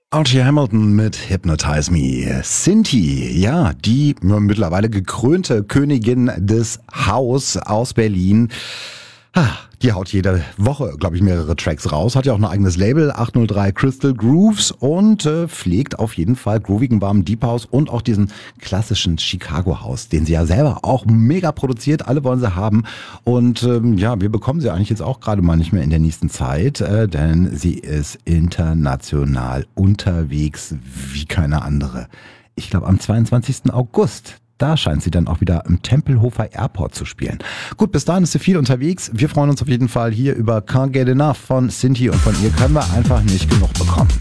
Archie Hamilton mit Hypnotize Me. Cinti, ja, die mittlerweile gekrönte Königin des House aus Berlin. Die haut jede Woche, glaube ich, mehrere Tracks raus. Hat ja auch ein eigenes Label, 803 Crystal Grooves, und pflegt auf jeden Fall groovigen, warmen Deep House und auch diesen klassischen Chicago House, den sie ja selber auch mega produziert. Alle wollen sie haben. Und wir bekommen sie eigentlich jetzt auch gerade mal nicht mehr in der nächsten Zeit, denn sie ist international unterwegs wie keine andere. Ich glaube, am 22. August. Da scheint sie dann auch wieder im Tempelhofer Airport zu spielen. Gut, bis dahin ist sie viel unterwegs. Wir freuen uns auf jeden Fall hier über Can't Get Enough von Cinti, und von ihr können wir einfach nicht genug bekommen.